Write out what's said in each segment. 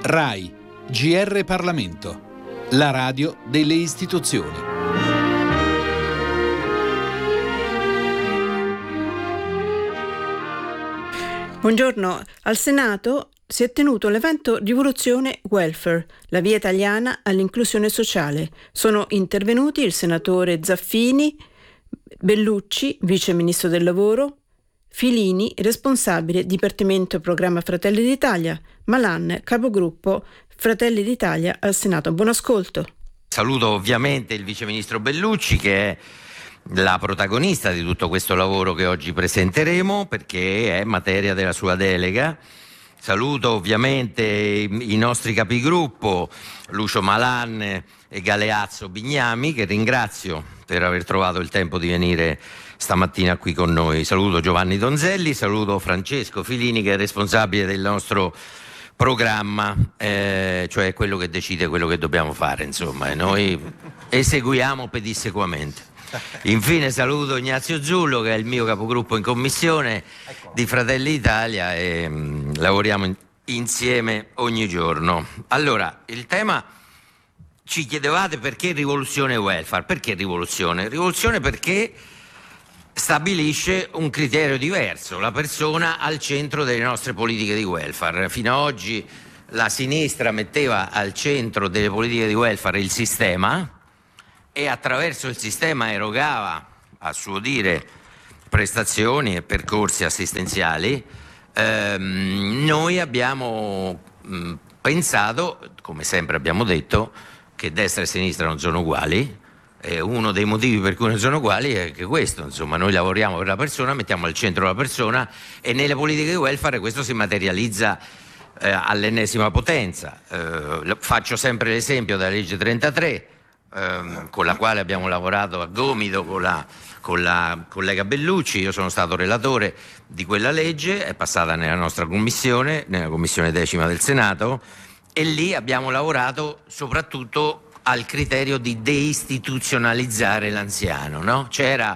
RAI, GR Parlamento, la radio delle istituzioni. Buongiorno, al Senato si è tenuto l'evento Rivoluzione Welfare, la via italiana all'inclusione sociale. Sono intervenuti il senatore Zaffini, Bellucci, vice ministro del lavoro, Filini, responsabile Dipartimento Programma Fratelli d'Italia, Malan, capogruppo Fratelli d'Italia al Senato. Buon ascolto. Saluto ovviamente il vice ministro Bellucci, che è la protagonista di tutto questo lavoro che oggi presenteremo, perché è materia della sua delega. Saluto ovviamente i nostri capigruppo Lucio Malan e Galeazzo Bignami, che ringrazio per aver trovato il tempo di venire stamattina qui con noi. Saluto Giovanni Donzelli, saluto Francesco Filini, che è responsabile del nostro programma, cioè quello che decide quello che dobbiamo fare, insomma, e noi eseguiamo pedissequamente. Infine saluto Ignazio Zullo, che è il mio capogruppo in commissione di Fratelli d'Italia, e lavoriamo insieme ogni giorno. Allora, il tema, ci chiedevate perché rivoluzione welfare. Perché rivoluzione? Rivoluzione perché stabilisce un criterio diverso, la persona al centro delle nostre politiche di welfare. Fino ad oggi la sinistra metteva al centro delle politiche di welfare il sistema e attraverso il sistema erogava, a suo dire, prestazioni e percorsi assistenziali. Noi abbiamo pensato, come sempre abbiamo detto, che destra e sinistra non sono uguali. Uno dei motivi per cui non sono uguali è che questo, insomma, noi lavoriamo per la persona, mettiamo al centro la persona, e nelle politiche di welfare questo si materializza all'ennesima potenza. Faccio sempre l'esempio della legge 33, con la quale abbiamo lavorato a gomito con la collega Bellucci. Io sono stato relatore di quella legge, è passata nella nostra commissione, nella commissione 10ª del Senato, e lì abbiamo lavorato soprattutto al criterio di deistituzionalizzare l'anziano, no? C'era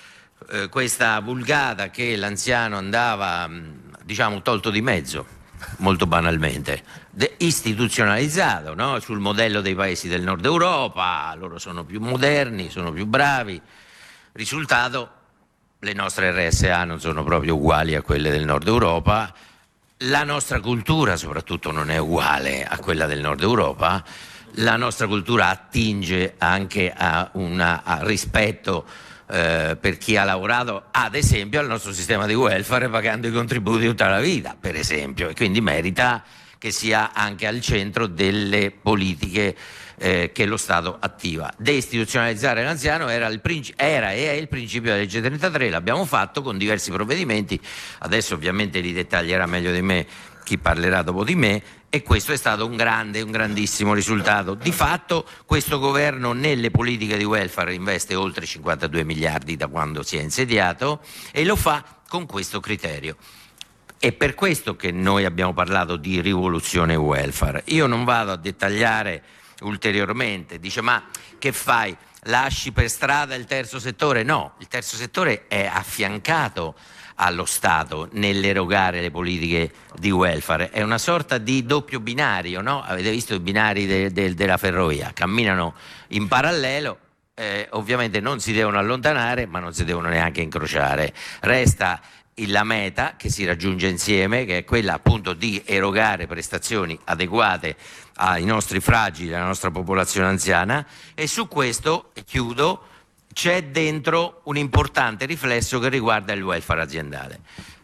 questa vulgata che l'anziano andava, diciamo, tolto di mezzo, molto banalmente, istituzionalizzato, no? Sul modello dei paesi del nord Europa. Loro sono più moderni, sono più bravi. Risultato, le nostre RSA non sono proprio uguali a quelle del nord Europa, la nostra cultura soprattutto non è uguale a quella del nord Europa. La nostra cultura attinge anche a rispetto per chi ha lavorato, ad esempio, al nostro sistema di welfare, pagando i contributi tutta la vita, per esempio, e quindi merita che sia anche al centro delle politiche che lo Stato attiva. Deistituzionalizzare l'anziano era e è il principio della legge 33, l'abbiamo fatto con diversi provvedimenti, adesso ovviamente li dettaglierà meglio di me chi parlerà dopo di me, e questo è stato un grandissimo risultato. Di fatto questo governo nelle politiche di welfare investe oltre 52 miliardi da quando si è insediato, e lo fa con questo criterio. È per questo che noi abbiamo parlato di rivoluzione welfare. Io non vado a dettagliare ulteriormente. Dice: ma che fai? Lasci per strada il terzo settore? No, il terzo settore è affiancato allo Stato nell'erogare le politiche di welfare. È una sorta di doppio binario, no? Avete visto i binari della ferrovia? Camminano in parallelo, ovviamente non si devono allontanare, ma non si devono neanche incrociare. Resta la meta che si raggiunge insieme, che è quella appunto di erogare prestazioni adeguate ai nostri fragili, alla nostra popolazione anziana, e su questo, e chiudo, c'è dentro un importante riflesso che riguarda il welfare aziendale.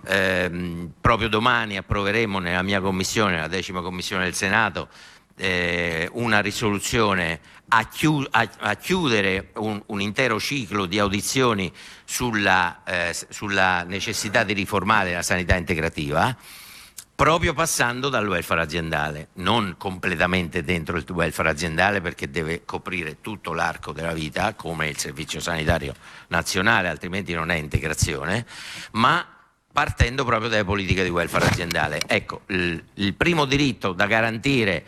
Proprio domani approveremo nella mia commissione, la 10ª commissione del Senato, una risoluzione a chiudere un intero ciclo di audizioni sulla necessità di riformare la sanità integrativa, proprio passando dal welfare aziendale, non completamente dentro il welfare aziendale, perché deve coprire tutto l'arco della vita come il Servizio Sanitario Nazionale, altrimenti non è integrazione, ma partendo proprio dalle politiche di welfare aziendale. Ecco, il primo diritto da garantire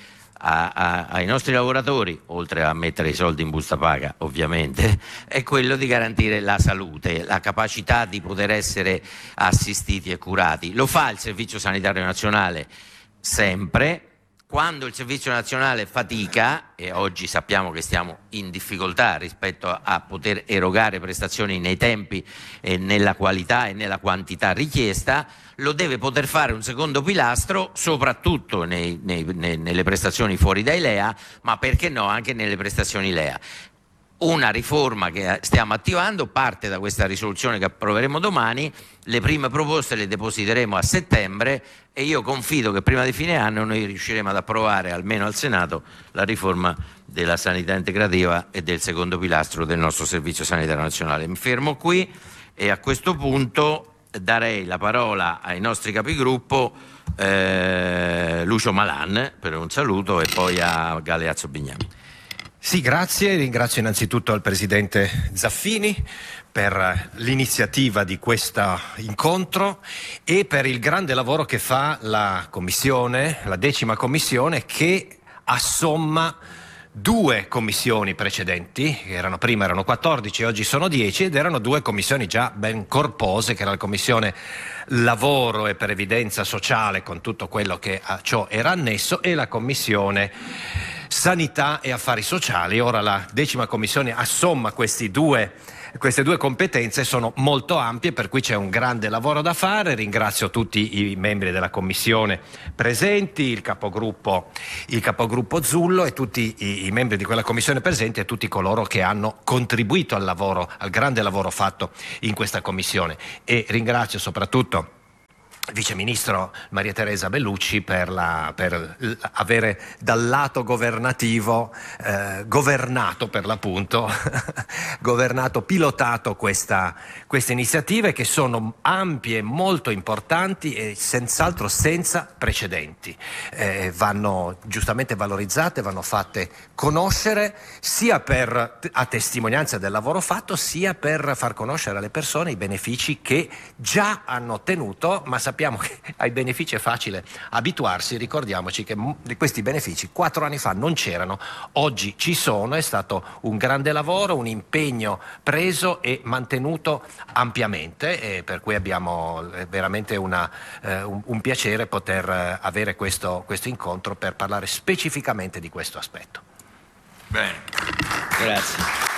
ai nostri lavoratori, oltre a mettere i soldi in busta paga ovviamente, è quello di garantire la salute, la capacità di poter essere assistiti e curati. Lo fa il Servizio Sanitario Nazionale sempre, quando il Servizio Nazionale fatica, e oggi sappiamo che stiamo in difficoltà rispetto a poter erogare prestazioni nei tempi e nella qualità e nella quantità richiesta, lo deve poter fare un secondo pilastro, soprattutto nelle prestazioni fuori dai LEA, ma perché no anche nelle prestazioni LEA. Una riforma che stiamo attivando parte da questa risoluzione che approveremo domani. Le prime proposte le depositeremo a settembre e io confido che prima di fine anno noi riusciremo ad approvare, almeno al Senato, la riforma della sanità integrativa e del secondo pilastro del nostro Servizio Sanitario Nazionale. Mi fermo qui e a questo punto darei la parola ai nostri capigruppo, Lucio Malan per un saluto e poi a Galeazzo Bignami. Sì, grazie. Ringrazio innanzitutto il Presidente Zaffini per l'iniziativa di questo incontro e per il grande lavoro che fa la Commissione, la 10ª Commissione, che assomma 2 commissioni precedenti, che prima erano 14, oggi sono 10, ed erano 2 commissioni già ben corpose, che era la Commissione Lavoro e Previdenza Sociale, con tutto quello che a ciò era annesso, e la Commissione Sanità e Affari Sociali. Ora la 10ª Commissione assomma queste due competenze, sono molto ampie, per cui c'è un grande lavoro da fare. Ringrazio tutti i membri della Commissione presenti, il capogruppo Zullo e tutti i membri di quella Commissione presenti e tutti coloro che hanno contribuito al grande lavoro fatto in questa Commissione. E ringrazio soprattutto il Vice Ministro Maria Teresa Bellucci per avere dal lato governativo governato, per l'appunto, pilotato queste iniziative, che sono ampie, molto importanti e senz'altro senza precedenti. Vanno giustamente valorizzate, vanno fatte conoscere, sia a testimonianza del lavoro fatto, sia per far conoscere alle persone i benefici che già hanno ottenuto, ma sappiamo che ai benefici è facile abituarsi. Ricordiamoci che questi benefici 4 anni fa non c'erano, oggi ci sono. È stato un grande lavoro, un impegno preso e mantenuto ampiamente, e per cui abbiamo veramente un piacere poter avere questo incontro per parlare specificamente di questo aspetto. Bene, grazie.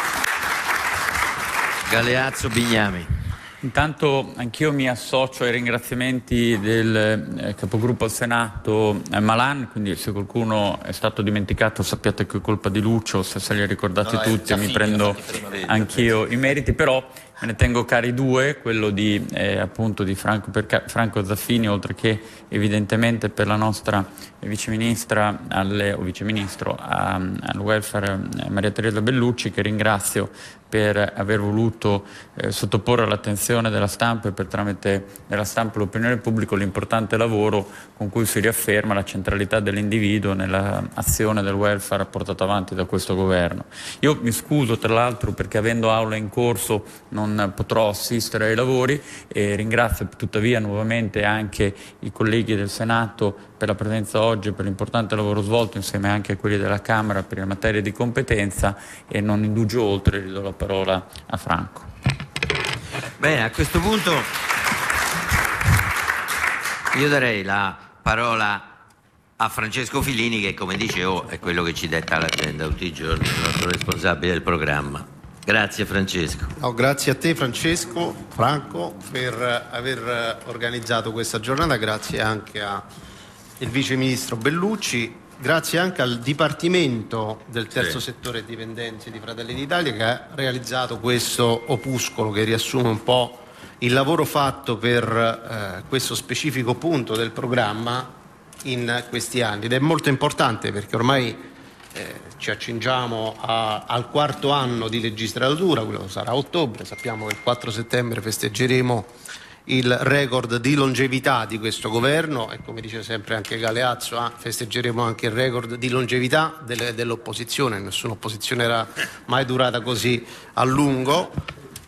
Galeazzo Bignami. Intanto anch'io mi associo ai ringraziamenti del capogruppo al Senato Malan, quindi se qualcuno è stato dimenticato sappiate che è colpa di Lucio, se li ha ricordati tutti mi prendo anch'io i meriti, però me ne tengo cari 2, quello di appunto di Franco Zaffini, oltre che evidentemente per la nostra viceministra viceministro al welfare Maria Teresa Bellucci, che ringrazio per aver voluto sottoporre all'attenzione della stampa e per tramite della stampa l'opinione pubblica l'importante lavoro con cui si riafferma la centralità dell'individuo nell'azione del welfare portata avanti da questo governo. Io mi scuso tra l'altro perché avendo aula in corso non potrò assistere ai lavori e ringrazio tuttavia nuovamente anche i colleghi del Senato per la presenza oggi, per l'importante lavoro svolto insieme anche a quelli della Camera per le materie di competenza, e non indugio oltre, gli do la parola a Franco. Bene, a questo punto io darei la parola a Francesco Filini, che come dicevo è quello che ci detta l'agenda tutti i giorni, il nostro responsabile del programma. Grazie Francesco. No, grazie a te Franco, per aver organizzato questa giornata, grazie anche al Vice Ministro Bellucci, grazie anche al Dipartimento del Terzo Settore Dipendenze di Fratelli d'Italia, che ha realizzato questo opuscolo che riassume un po' il lavoro fatto per questo specifico punto del programma in questi anni, ed è molto importante perché ormai ci accingiamo al 4° anno di legislatura, quello sarà a ottobre, sappiamo che il 4 settembre festeggeremo il record di longevità di questo governo e, come dice sempre anche Galeazzo, festeggeremo anche il record di longevità dell'opposizione. Nessuna opposizione era mai durata così a lungo,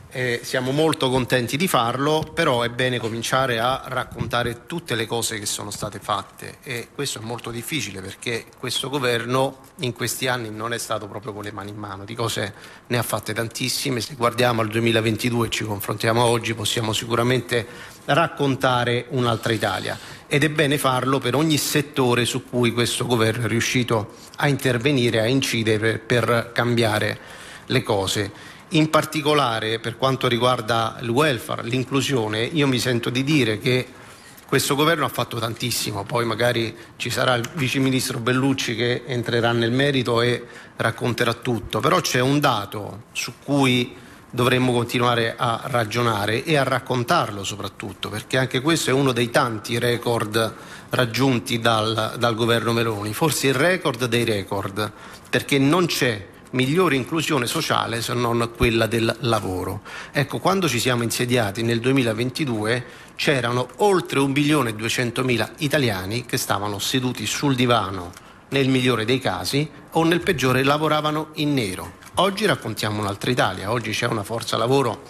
siamo molto contenti di farlo, però è bene cominciare a raccontare tutte le cose che sono state fatte, e questo è molto difficile perché questo governo in questi anni non è stato proprio con le mani in mano, di cose ne ha fatte tantissime. Se guardiamo al 2022 e ci confrontiamo a oggi, possiamo sicuramente raccontare un'altra Italia, ed è bene farlo per ogni settore su cui questo governo è riuscito a intervenire, a incidere per cambiare le cose. In particolare per quanto riguarda il welfare, l'inclusione, io mi sento di dire che questo governo ha fatto tantissimo, poi magari ci sarà il vice ministro Bellucci che entrerà nel merito e racconterà tutto, però c'è un dato su cui dovremmo continuare a ragionare e a raccontarlo soprattutto, perché anche questo è uno dei tanti record raggiunti dal governo Meloni, forse il record dei record, perché non c'è migliore inclusione sociale se non quella del lavoro. Ecco, quando ci siamo insediati nel 2022 c'erano oltre 1.200.000 italiani che stavano seduti sul divano nel migliore dei casi, o nel peggiore lavoravano in nero. Oggi raccontiamo un'altra Italia, oggi c'è una forza lavoro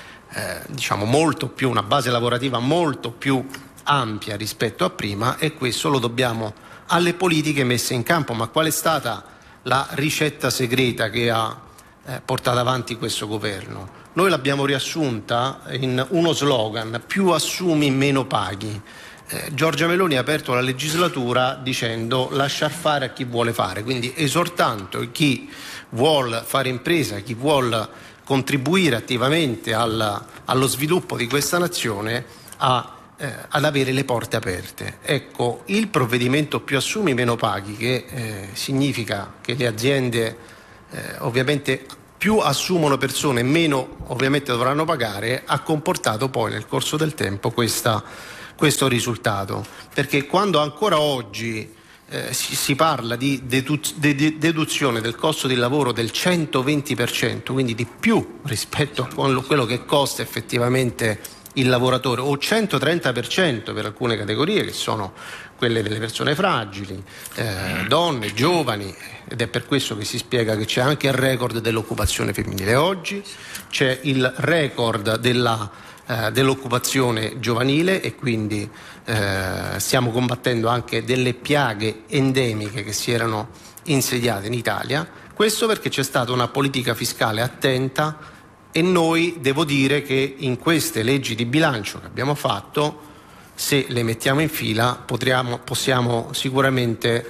molto più, una base lavorativa molto più ampia rispetto a prima, e questo lo dobbiamo alle politiche messe in campo. Ma qual è stata la ricetta segreta che ha portato avanti questo governo? Noi l'abbiamo riassunta in uno slogan: più assumi, meno paghi. Giorgia Meloni ha aperto la legislatura dicendo lasciar fare a chi vuole fare, quindi esortando chi vuol fare impresa, chi vuol contribuire attivamente allo sviluppo di questa nazione ad avere le porte aperte. Ecco, il provvedimento più assumi meno paghi, che significa che le aziende ovviamente più assumono persone, meno ovviamente dovranno pagare, ha comportato poi nel corso del tempo questo risultato, perché quando ancora oggi si parla di deduzione del costo del lavoro del 120%, quindi di più rispetto a quello che costa effettivamente il lavoratore, o 130% per alcune categorie, che sono quelle delle persone fragili, donne, giovani, ed è per questo che si spiega che c'è anche il record dell'occupazione femminile. Oggi c'è il record dell'occupazione giovanile, e quindi stiamo combattendo anche delle piaghe endemiche che si erano insediate in Italia. Questo perché c'è stata una politica fiscale attenta, e noi, devo dire che in queste leggi di bilancio che abbiamo fatto, se le mettiamo in fila, possiamo sicuramente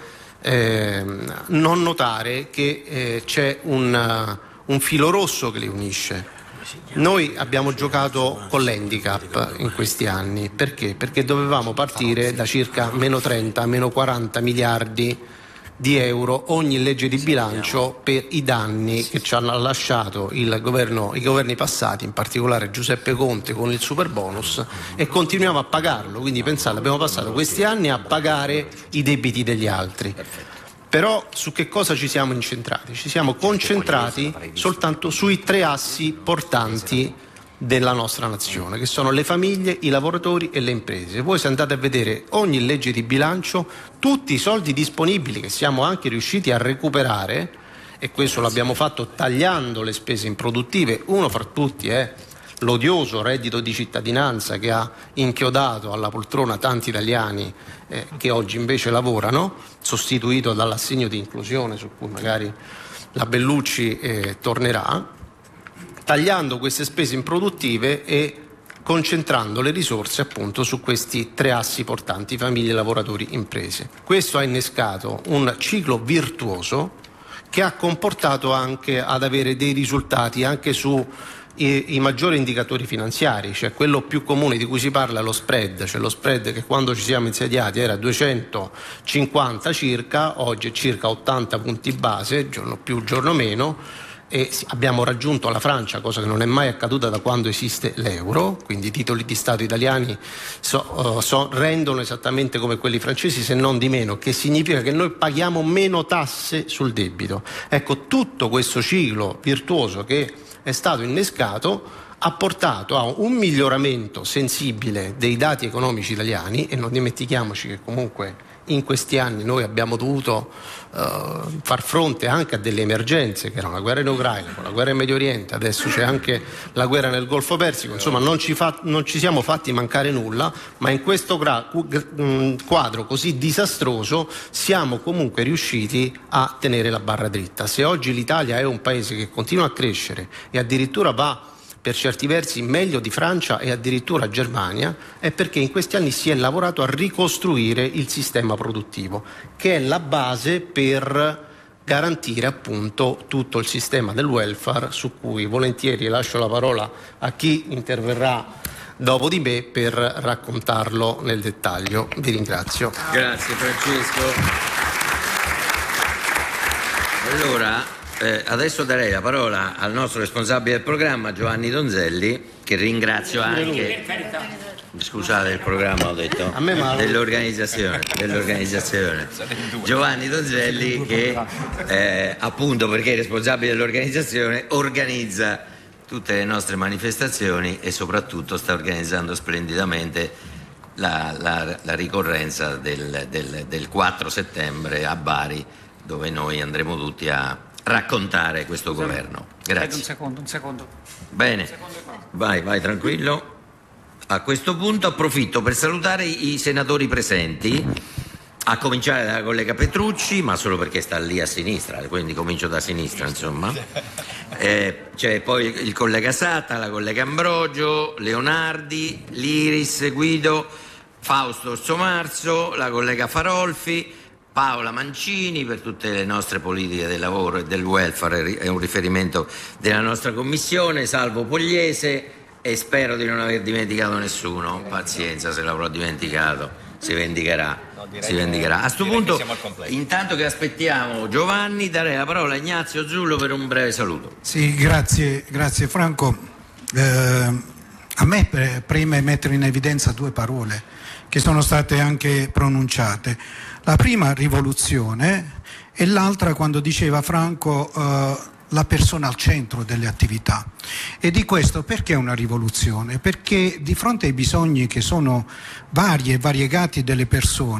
non notare che c'è un filo rosso che li unisce. Noi abbiamo giocato con l'handicap in questi anni. Perché? Perché dovevamo partire da circa meno 30, meno 40 miliardi di euro ogni legge di bilancio per i danni che ci hanno lasciato i governi passati, in particolare Giuseppe Conte con il super bonus, e continuiamo a pagarlo. Quindi pensate, abbiamo passato questi anni a pagare i debiti degli altri. Però su che cosa ci siamo incentrati? Ci siamo concentrati soltanto sui 3 assi portanti della nostra nazione, che sono le famiglie, i lavoratori e le imprese. Voi, se andate a vedere ogni legge di bilancio, tutti i soldi disponibili che siamo anche riusciti a recuperare, e questo l'abbiamo fatto tagliando le spese improduttive, uno fra tutti è l'odioso reddito di cittadinanza che ha inchiodato alla poltrona tanti italiani che oggi invece lavorano, sostituito dall'assegno di inclusione, su cui magari la Bellucci tornerà, tagliando queste spese improduttive e concentrando le risorse appunto su questi 3 assi portanti: famiglie, lavoratori, imprese. Questo ha innescato un ciclo virtuoso che ha comportato anche ad avere dei risultati anche su i maggiori indicatori finanziari, cioè quello più comune di cui si parla è lo spread, cioè lo spread che quando ci siamo insediati era 250 circa, oggi è circa 80 punti base, giorno più, giorno meno, e abbiamo raggiunto la Francia, cosa che non è mai accaduta da quando esiste l'euro, quindi i titoli di Stato italiani rendono esattamente come quelli francesi, se non di meno, che significa che noi paghiamo meno tasse sul debito. Ecco, tutto questo ciclo virtuoso che è stato innescato ha portato a un miglioramento sensibile dei dati economici italiani, e non dimentichiamoci che comunque in questi anni noi abbiamo dovuto far fronte anche a delle emergenze, che erano la guerra in Ucraina, la guerra in Medio Oriente, adesso c'è anche la guerra nel Golfo Persico, insomma non ci siamo fatti mancare nulla, ma in questo quadro così disastroso siamo comunque riusciti a tenere la barra dritta. Se oggi l'Italia è un paese che continua a crescere e addirittura va per certi versi meglio di Francia e addirittura Germania, è perché in questi anni si è lavorato a ricostruire il sistema produttivo, che è la base per garantire appunto tutto il sistema del welfare, su cui volentieri lascio la parola a chi interverrà dopo di me per raccontarlo nel dettaglio. Vi ringrazio. Grazie Francesco. Allora, adesso darei la parola al nostro responsabile del programma, Giovanni Donzelli, che ringrazio anche. Scusate, il programma ho detto dell'organizzazione. Giovanni Donzelli, che appunto perché è responsabile dell'organizzazione, organizza tutte le nostre manifestazioni e soprattutto sta organizzando splendidamente la ricorrenza del 4 settembre a Bari, dove noi andremo tutti a raccontare questo governo. Grazie. Un secondo. Bene, vai tranquillo. A questo punto approfitto per salutare i senatori presenti, a cominciare dalla collega Petrucci, ma solo perché sta lì a sinistra, quindi comincio da sinistra, insomma. C'è poi il collega Satta, la collega Ambrogio, Leonardi, Liris, Guido, Fausto Orsomarzo, la collega Farolfi, Paola Mancini per tutte le nostre politiche del lavoro e del welfare, è un riferimento della nostra commissione, Salvo Pogliese, e spero di non aver dimenticato nessuno, pazienza se l'avrò dimenticato, si vendicherà. A questo punto, intanto che aspettiamo Giovanni, darei la parola a Ignazio Zullo per un breve saluto. Sì, grazie Franco. A me preme mettere in evidenza due parole che sono state anche pronunciate. La prima, rivoluzione, e l'altra, quando diceva Franco, la persona al centro delle attività. E di questo perché è una rivoluzione? Perché di fronte ai bisogni che sono vari e variegati delle persone,